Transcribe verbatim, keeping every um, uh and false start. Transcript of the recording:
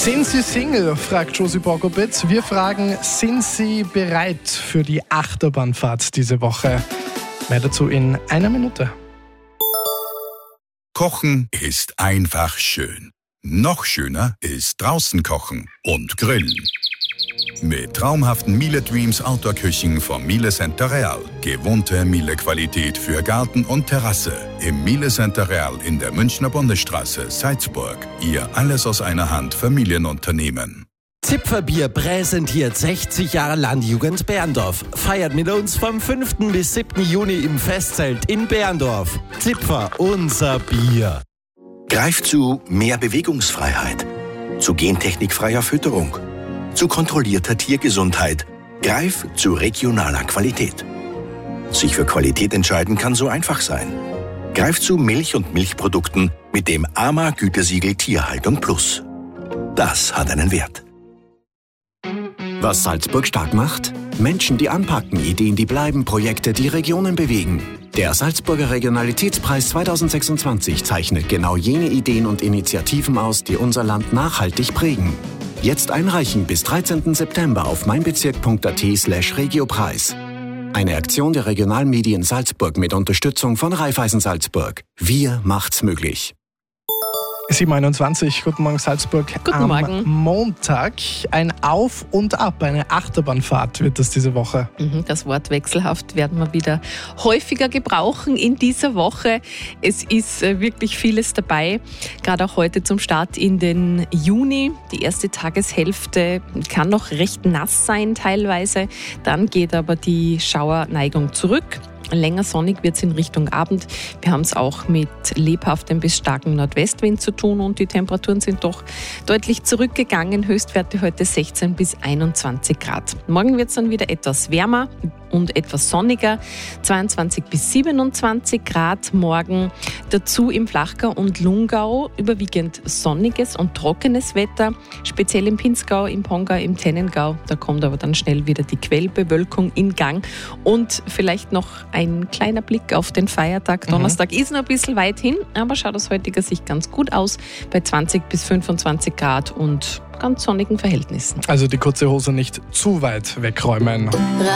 Sind Sie Single, fragt Josie Bogobitz. Wir fragen, sind Sie bereit für die Achterbahnfahrt diese Woche? Mehr dazu in einer Minute. Kochen ist einfach schön. Noch schöner ist draußen kochen und grillen. Mit traumhaften Miele Dreams Outdoor-Küchen vom Miele Center Real. Gewohnte Miele-Qualität für Garten und Terrasse. Im Miele Center Real in der Münchner Bundesstraße, Salzburg. Ihr alles aus einer Hand Familienunternehmen. Zipferbier präsentiert sechzig Jahre Landjugend Berndorf. Feiert mit uns vom fünften bis siebten Juni im Festzelt in Berndorf. Zipfer, unser Bier. Greif zu mehr Bewegungsfreiheit, zu gentechnikfreier Fütterung, zu kontrollierter Tiergesundheit. Greif zu regionaler Qualität. Sich für Qualität entscheiden kann so einfach sein. Greif zu Milch und Milchprodukten mit dem A M A-Gütesiegel Tierhaltung Plus. Das hat einen Wert. Was Salzburg stark macht? Menschen, die anpacken, Ideen, die bleiben, Projekte, die Regionen bewegen. Der Salzburger Regionalitätspreis zweitausendsechsundzwanzig zeichnet genau jene Ideen und Initiativen aus, die unser Land nachhaltig prägen. Jetzt einreichen bis dreizehnten September auf meinbezirk.at slash regiopreis. Eine Aktion der Regionalmedien Salzburg mit Unterstützung von Raiffeisen Salzburg. Wir macht's möglich. sieben Uhr einundzwanzig, guten Morgen Salzburg. Guten Am Morgen. Montag ein Auf und Ab, eine Achterbahnfahrt wird das diese Woche. Das Wort wechselhaft werden wir wieder häufiger gebrauchen in dieser Woche. Es ist wirklich vieles dabei, gerade auch heute zum Start in den Juni. Die erste Tageshälfte kann noch recht nass sein teilweise, dann geht aber die Schauerneigung zurück. Länger sonnig wird es in Richtung Abend. Wir haben es auch mit lebhaftem bis starkem Nordwestwind zu tun und die Temperaturen sind doch deutlich zurückgegangen. Höchstwerte heute sechzehn bis einundzwanzig Grad. Morgen wird es dann wieder etwas wärmer und etwas sonniger. zweiundzwanzig bis siebenundzwanzig Grad morgen. Dazu im Flachgau und Lungau überwiegend sonniges und trockenes Wetter. Speziell im Pinzgau, im Pongau, im Tennengau. Da kommt aber dann schnell wieder die Quellbewölkung in Gang. Und vielleicht noch ein kleiner Blick auf den Feiertag. Donnerstag mhm. ist noch ein bisschen weit hin, aber schaut aus heutiger Sicht ganz gut aus. Bei zwanzig bis fünfundzwanzig Grad und ganz sonnigen Verhältnissen. Also die kurze Hose nicht zu weit wegräumen.